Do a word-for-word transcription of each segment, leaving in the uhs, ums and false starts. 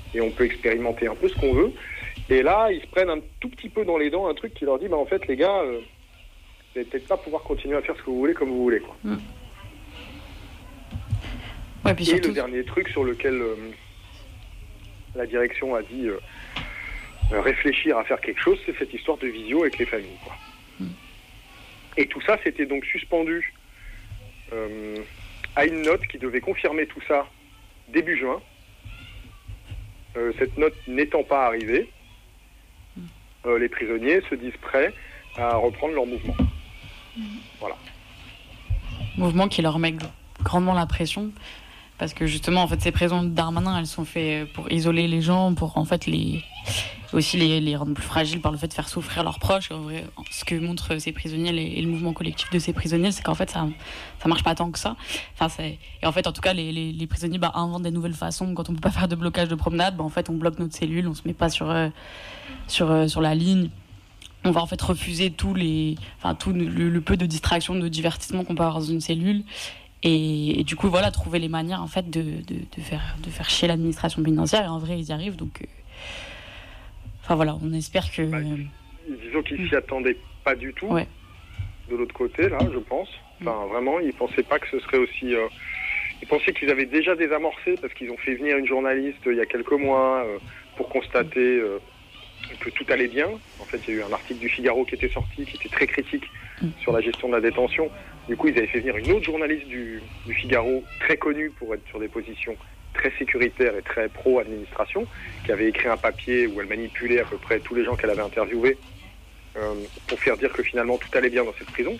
et on peut expérimenter un peu ce qu'on veut. Et là, ils se prennent un tout petit peu dans les dents un truc qui leur dit, bah en fait, les gars, euh, vous n'allez peut-être pas pouvoir continuer à faire ce que vous voulez comme vous voulez, quoi. Mmh. Ouais, puis et surtout... le dernier truc sur lequel euh, la direction a dit euh, euh, réfléchir à faire quelque chose, c'est cette histoire de visio avec les familles, quoi. Mmh. Et tout ça, c'était donc suspendu euh, à une note qui devait confirmer tout ça début juin. Euh, cette note n'étant pas arrivée, euh, les prisonniers se disent prêts à reprendre leur mouvement. Mmh. Voilà. Mouvement qui leur met grandement la pression, parce que justement, en fait, ces prisons de Darmanin, elles sont faites pour isoler les gens, pour en fait les aussi les, les rendre plus fragiles par le fait de faire souffrir leurs proches. En vrai, ce que montrent ces prisonniers les, et le mouvement collectif de ces prisonniers, c'est qu'en fait, ça ça marche pas tant que ça. Enfin, c'est, et en fait, en tout cas, les, les, les prisonniers bah, inventent des nouvelles façons. Quand on peut pas faire de blocage de promenade, bah, en fait, on bloque notre cellule, on se met pas sur euh, sur euh, sur la ligne. On va en fait refuser tous les, enfin tout le, le peu de distraction, de divertissement qu'on peut avoir dans une cellule. Et, et du coup, voilà, trouver les manières en fait de, de, de faire de faire chier l'administration pénitentiaire. Et en vrai, ils y arrivent. Donc, euh... enfin voilà, on espère que. Bah, disons qu'ils s'y attendaient pas du tout. Ouais. De l'autre côté, là, je pense. Enfin, vraiment, ils pensaient pas que ce serait aussi. Euh... Ils pensaient qu'ils avaient déjà désamorcé parce qu'ils ont fait venir une journaliste il y a quelques mois euh, pour constater euh, que tout allait bien. En fait, il y a eu un article du Figaro qui était sorti, qui était très critique sur la gestion de la détention. Du coup, ils avaient fait venir une autre journaliste du, du Figaro, très connue pour être sur des positions très sécuritaires et très pro-administration, qui avait écrit un papier où elle manipulait à peu près tous les gens qu'elle avait interviewés euh, pour faire dire que finalement tout allait bien dans cette prison.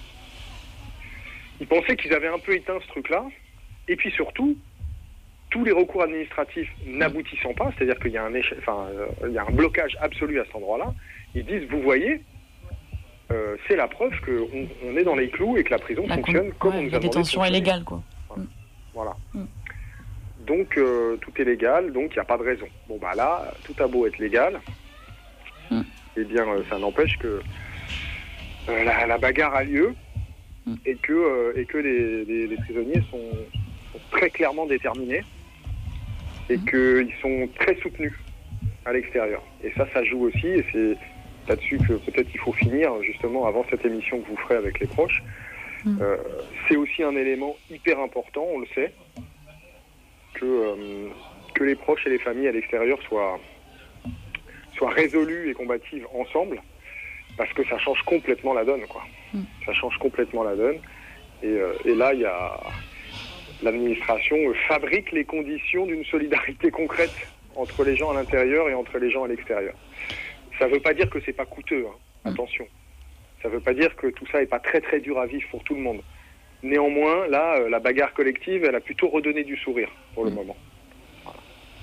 Ils pensaient qu'ils avaient un peu éteint ce truc-là. Et puis surtout, tous les recours administratifs n'aboutissant pas, c'est-à-dire qu'il y a un éche... enfin, euh, il y a un blocage absolu à cet endroit-là, ils disent, vous voyez, euh, c'est la preuve qu'on on est dans les clous et que la prison la fonctionne con... comme ouais, on nous a demandé. La détention est légale, quoi. Voilà. Mm. voilà. Mm. Donc, euh, tout est légal, donc il n'y a pas de raison. Bon, bah là, tout a beau être légal, mm. eh bien, euh, ça n'empêche que euh, la, la bagarre a lieu mm. et que, euh, et que les, les, les prisonniers sont, sont très clairement déterminés. Et qu'ils sont très soutenus à l'extérieur. Et ça, ça joue aussi, et c'est là-dessus que peut-être il faut finir, justement, avant cette émission que vous ferez avec les proches. Mmh. Euh, c'est aussi un élément hyper important, on le sait, que, euh, que les proches et les familles à l'extérieur soient, soient résolues et combatives ensemble, parce que ça change complètement la donne, quoi. Mmh. Ça change complètement la donne. Et, euh, et là, il y a... L'administration fabrique les conditions d'une solidarité concrète entre les gens à l'intérieur et entre les gens à l'extérieur. Ça ne veut pas dire que c'est pas coûteux, hein. Attention. Ça ne veut pas dire que tout ça n'est pas très très dur à vivre pour tout le monde. Néanmoins, là, la bagarre collective, elle a plutôt redonné du sourire pour le mmh. moment. Voilà.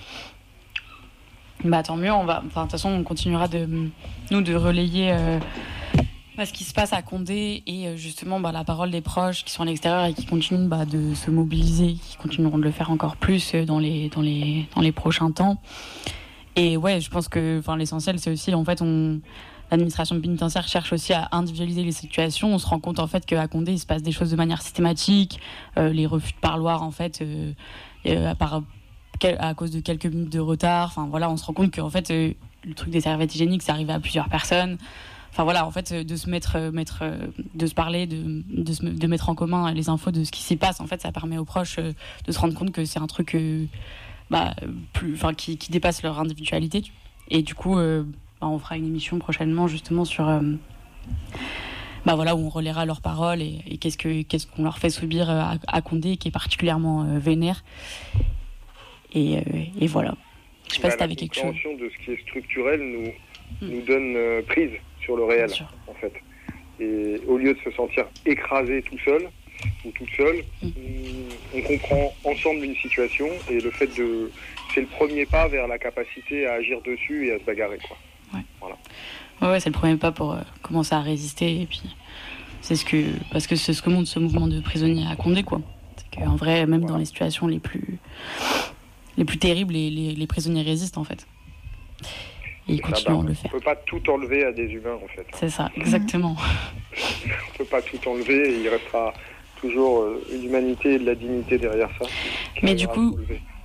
Bah tant mieux, on va. Enfin, de toute façon, on continuera de nous de relayer. Euh... ce qui se passe à Condé et justement bah, la parole des proches qui sont à l'extérieur et qui continuent bah, de se mobiliser, qui continueront de le faire encore plus dans les, dans les, dans les prochains temps. Et ouais, je pense que l'essentiel, c'est aussi, en fait, on, l'administration pénitentiaire cherche aussi à individualiser les situations. On se rend compte, en fait, qu'à Condé, il se passe des choses de manière systématique. Euh, les refus de parloir, en fait, euh, euh, à, part, à cause de quelques minutes de retard. Enfin, voilà, on se rend compte qu'en fait, euh, le truc des serviettes hygiéniques, c'est arrivé à plusieurs personnes. Enfin voilà, en fait, de se mettre, mettre de se parler, de, de, se, de mettre en commun les infos de ce qui s'y passe, en fait, ça permet aux proches de se rendre compte que c'est un truc euh, bah, plus, enfin, qui, qui dépasse leur individualité. Et du coup, euh, bah, on fera une émission prochainement justement sur, euh, bah voilà, où on relaiera leurs paroles et, et qu'est-ce que, qu'est-ce qu'on leur fait subir à, à Condé, qui est particulièrement euh, vénère. Et, euh, et voilà. Je sais pas bah, si t'avais quelque chose. La compréhension de ce qui est structurel nous, mmh. nous donne euh, prise sur le réel, en fait. Et au lieu de se sentir écrasé tout seul, ou toute seule, mmh. on comprend ensemble une situation, et le fait de... c'est le premier pas vers la capacité à agir dessus et à se bagarrer, quoi. Ouais. Voilà. Ouais, ouais, c'est le premier pas pour euh, commencer à résister, et puis c'est ce que... parce que c'est ce que montre ce mouvement de prisonniers à Condé, quoi. C'est qu'en vrai, même voilà. dans les situations les plus... les plus terribles, les, les, les prisonniers résistent, en fait. Et ils continuent à le faire. On ne peut pas tout enlever à des humains, en fait. C'est ça, exactement. On ne peut pas tout enlever, et il restera toujours euh, l'humanité et de la dignité derrière ça. Mais du coup,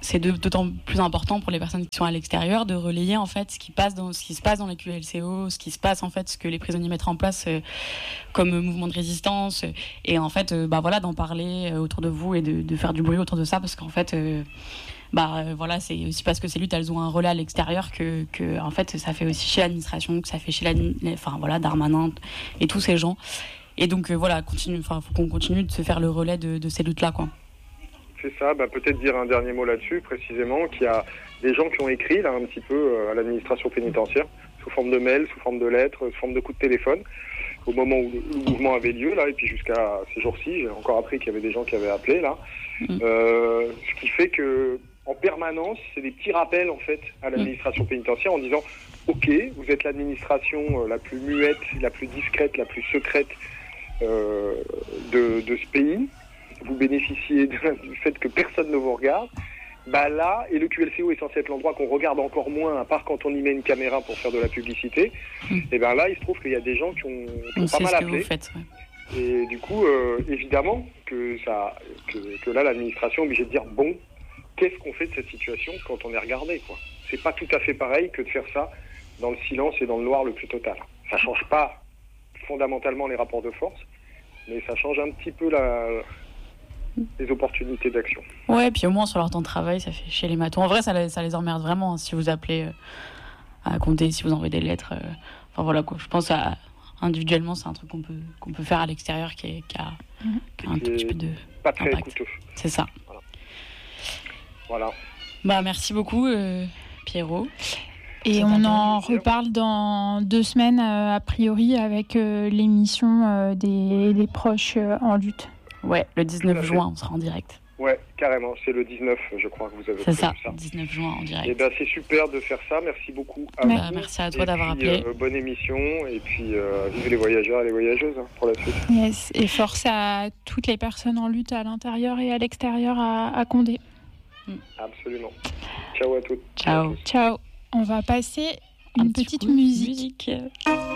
c'est d'autant plus important pour les personnes qui sont à l'extérieur de relayer en fait ce qui passe dans ce qui se passe dans les Q L C O, ce qui se passe en fait, ce que les prisonniers mettent en place euh, comme mouvement de résistance, euh, et en fait, euh, bah voilà, d'en parler euh, autour de vous et de, de faire du bruit autour de ça, parce qu'en fait, euh, bah euh, voilà, c'est aussi parce que ces luttes elles ont un relais à l'extérieur que, que en fait, ça fait aussi chez l'administration, que ça fait chez la, enfin voilà, Darmanin et tous ces gens. Et donc euh, voilà, continue, enfin, faut qu'on continue de se faire le relais de, de ces luttes-là, quoi. C'est ça, bah, peut-être dire un dernier mot là-dessus, précisément, qu'il y a des gens qui ont écrit là un petit peu euh, à l'administration pénitentiaire, sous forme de mail, sous forme de lettres, sous forme de coups de téléphone, au moment où le mouvement avait lieu, là, et puis jusqu'à ces jours-ci, j'ai encore appris qu'il y avait des gens qui avaient appelé, là. Mmh. Euh, ce qui fait que, en permanence, c'est des petits rappels, en fait, à l'administration pénitentiaire en disant « Ok, vous êtes l'administration la plus muette, la plus discrète, la plus secrète euh, de, de ce pays. Vous bénéficiez de, du fait que personne ne vous regarde. Bah là, et le Q L C O est censé être l'endroit qu'on regarde encore moins, à part quand on y met une caméra pour faire de la publicité. Mmh. Et ben là, il se trouve qu'il y a des gens qui ont, qui ont pas mal appelé. Vous faites, ouais. Et du coup, euh, évidemment, que, ça, que, que là, l'administration est obligée de dire « Bon, qu'est-ce qu'on fait de cette situation quand on est regardé, quoi ?» C'est pas tout à fait pareil que de faire ça dans le silence et dans le noir le plus total. Ça change pas fondamentalement les rapports de force, mais ça change un petit peu la, les opportunités d'action. Ouais, puis au moins sur leur temps de travail, ça fait chier les matons. En vrai, ça les, ça les emmerde vraiment, hein, si vous appelez euh, à compter, si vous envoyez des lettres. Euh, enfin voilà quoi. Je pense à individuellement, c'est un truc qu'on peut qu'on peut faire à l'extérieur qui, est, qui, a, mmh. qui a un tout petit peu de pas très impact. Coûteux. C'est ça. Voilà. voilà. Bah merci beaucoup euh, Pierrot. Et on en reparle dans deux semaines, euh, a priori, avec euh, l'émission euh, des, des proches euh, en lutte. Ouais, le dix-neuf juin, on sera en direct. Ouais, carrément, c'est le dix-neuf, je crois que vous avez C'est ça, ça, dix-neuf juin en direct. Et ben c'est super de faire ça, merci beaucoup à bah, vous. Merci à toi et d'avoir puis, appelé. Euh, bonne émission, et puis euh, vive les voyageurs et les voyageuses hein, pour la suite. Yes, et force à toutes les personnes en lutte à l'intérieur et à l'extérieur à, à Condé. Mm. Absolument. Ciao à toutes. Ciao. Ciao. On va passer une petite musique. musique.